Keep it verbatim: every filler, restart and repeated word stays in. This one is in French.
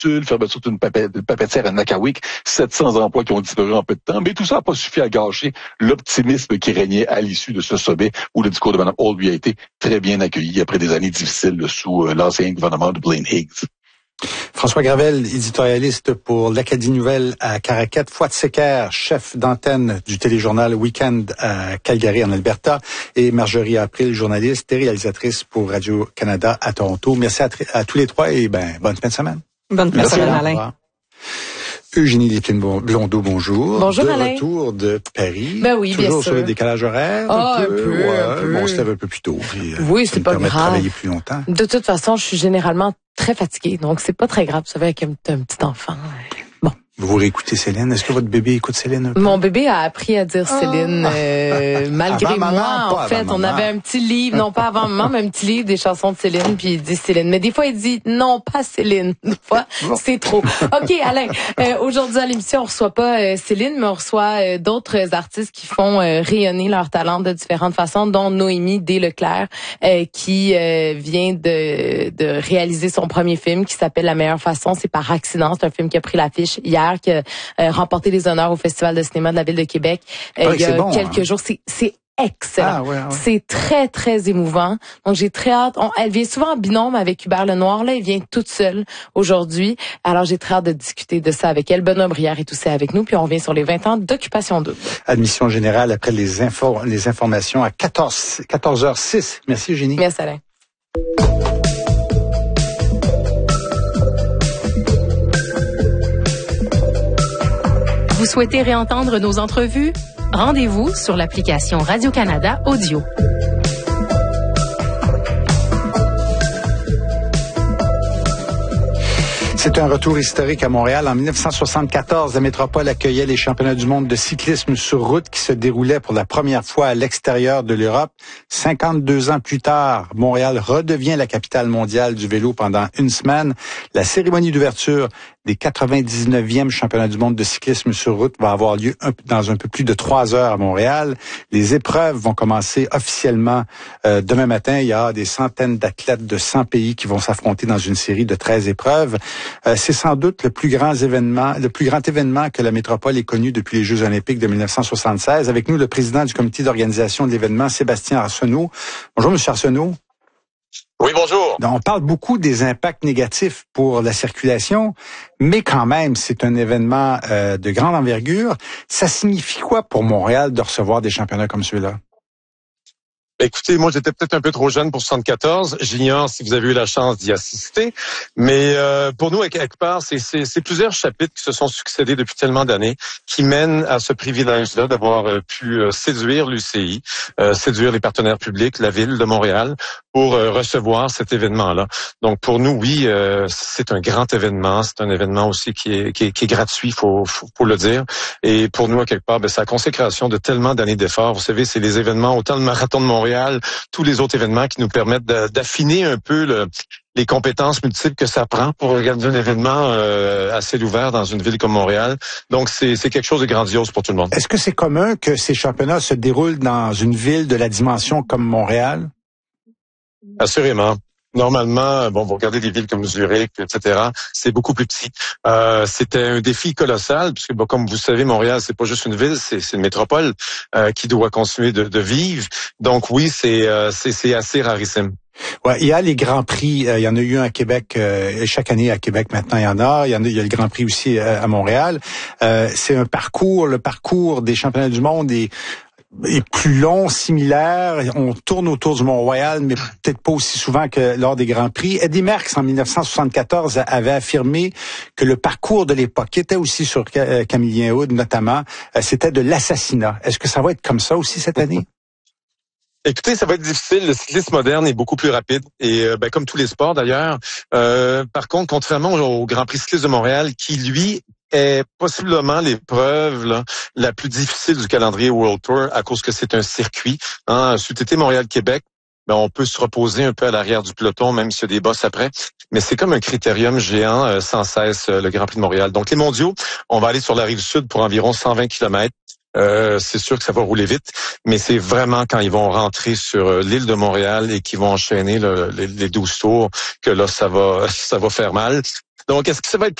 Tulle, fermeture d'une papetière à Nakawik, sept cents emplois qui ont disparu en peu de temps. Mais tout ça n'a pas suffi à gâcher l'optimisme qui régnait à l'issue de ce sommet où le discours de Mme Holt lui a été très bien accueilli après des années difficiles sous euh, l'ancien gouvernement de Blaine Higgs. François Gravel, éditorialiste pour l'Acadie Nouvelle à Caraquet, Fouad Secker, chef d'antenne du téléjournal Weekend à Calgary en Alberta, et Marjorie April, journaliste et réalisatrice pour Radio-Canada à Toronto. Merci à, à tous les trois et ben bonne fin de semaine. Bonne fin de semaine, Alain. Eugénie Lépine-Blondeau, bonjour. Bonjour, de Alain. Retour de Paris. Ben oui, bien sûr. Toujours sur le décalage horaire. Ah, un un peu. peu, Ouais, un peu. Bon, c'était un peu plus tôt. Puis, oui, ça c'est me pas permet grave. de travailler plus longtemps. De toute façon, je suis généralement très fatiguée, donc c'est pas très grave. Vous savez, avec un, un petit enfant. Bon. Vous réécoutez Céline. Est-ce que votre bébé écoute Céline un peu? Mon bébé a appris à dire Céline, euh, malgré Avant moi. maman, En fait, avant on maman. avait un petit livre, non pas avant maman, mais un petit livre des chansons de Céline, puis il dit Céline. Mais des fois, il dit non, pas Céline. Des fois, c'est trop. OK, Alain, euh, aujourd'hui à l'émission, on reçoit pas euh, Céline, mais on reçoit euh, d'autres artistes qui font euh, rayonner leur talent de différentes façons, dont Noémie Desleclerc, euh, qui euh, vient de, de réaliser son premier film qui s'appelle La meilleure façon. C'est par accident. C'est un film qui a pris l'affiche hier, qui a euh, remporté les honneurs au Festival de cinéma de la Ville de Québec euh, il y a bon, quelques hein? jours. C'est, c'est excellent. Ah, ouais, ouais. C'est très, très émouvant. Donc, j'ai très hâte. On, elle vient souvent en binôme avec Hubert Lenoir. Là, elle vient toute seule aujourd'hui. Alors, j'ai très hâte de discuter de ça avec elle. Benoît Brière est aussi avec nous. Puis, on revient sur les vingt ans d'Occupation Double. Admission générale après les, infos, les informations à quatorze heures six. Merci, Eugénie. Merci, Alain. Vous souhaitez réentendre nos entrevues? Rendez-vous sur l'application Radio-Canada Audio. C'est un retour historique à Montréal. En dix-neuf cent soixante-quatorze, la métropole accueillait les championnats du monde de cyclisme sur route qui se déroulaient pour la première fois à l'extérieur de l'Europe. cinquante-deux ans plus tard, Montréal redevient la capitale mondiale du vélo pendant une semaine. La cérémonie d'ouverture des quatre-vingt-dix-neuvième championnats du monde de cyclisme sur route va avoir lieu un, dans un peu plus de trois heures à Montréal. Les épreuves vont commencer officiellement euh, demain matin. Il y a des centaines d'athlètes de cent pays qui vont s'affronter dans une série de treize épreuves. Euh, c'est sans doute le plus grand événement, le plus grand événement que la métropole ait connu depuis les Jeux olympiques de dix-neuf cent soixante-seize. Avec nous, le président du comité d'organisation de l'événement, Sébastien Arsenault. Bonjour, Monsieur Arsenault. Oui, bonjour. On parle beaucoup des impacts négatifs pour la circulation, mais quand même, c'est un événement euh, de grande envergure. Ça signifie quoi pour Montréal de recevoir des championnats comme ceux-là? Écoutez, moi, j'étais peut-être un peu trop jeune pour soixante-quatorze. J'ignore si vous avez eu la chance d'y assister. Mais euh, pour nous, à quelque part, c'est, c'est, c'est plusieurs chapitres qui se sont succédés depuis tellement d'années qui mènent à ce privilège-là d'avoir euh, pu euh, séduire l'U C I, euh, séduire les partenaires publics, la Ville de Montréal, pour euh, recevoir cet événement-là. Donc, pour nous, oui, euh, c'est un grand événement. C'est un événement aussi qui est, qui est, qui est gratuit, faut, faut, faut le dire. Et pour nous, à quelque part, ben, c'est la consécration de tellement d'années d'efforts. Vous savez, c'est les événements, autant le Marathon de Montréal, tous les autres événements qui nous permettent de, d'affiner un peu le, les compétences multiples que ça prend pour organiser un événement euh, à ciel ouvert dans une ville comme Montréal. Donc, c'est, c'est quelque chose de grandiose pour tout le monde. Est-ce que c'est commun que ces championnats se déroulent dans une ville de la dimension comme Montréal? Assurément. Normalement, bon, vous regardez des villes comme Zurich, et cetera, c'est beaucoup plus petit. Euh, c'était un défi colossal, puisque bon, comme vous savez, Montréal, c'est pas juste une ville, c'est, c'est une métropole euh, qui doit continuer de, de vivre. Donc oui, c'est, euh, c'est, c'est assez rarissime. Ouais, il y a les grands prix. Euh, il y en a eu un à Québec. Euh, chaque année à Québec, maintenant, il y en a. Il y en a, il y a le Grand Prix aussi euh, à Montréal. Euh, c'est un parcours, le parcours des championnats du monde est est plus long, similaire. On tourne autour du Mont-Royal, mais peut-être pas aussi souvent que lors des Grands Prix. Eddie Merckx, en dix-neuf cent soixante-quatorze, avait affirmé que le parcours de l'époque, qui était aussi sur Camillien Hood notamment, c'était de l'assassinat. Est-ce que ça va être comme ça aussi cette année? Écoutez, ça va être difficile. Le cyclisme moderne est beaucoup plus rapide et euh, ben, comme tous les sports d'ailleurs. Euh, par contre, contrairement au Grand Prix cycliste de Montréal, qui lui est possiblement l'épreuve là, la plus difficile du calendrier World Tour à cause que c'est un circuit. Hein, C T T Montréal-Québec, ben, on peut se reposer un peu à l'arrière du peloton, même s'il y a des bosses après. Mais c'est comme un critérium géant euh, sans cesse, euh, le Grand Prix de Montréal. Donc les mondiaux, on va aller sur la rive sud pour environ cent vingt kilomètres. Euh, c'est sûr que ça va rouler vite, mais c'est vraiment quand ils vont rentrer sur euh, l'île de Montréal et qu'ils vont enchaîner le, les, les douze tours que là, ça va ça va faire mal. Donc, est-ce que ça va être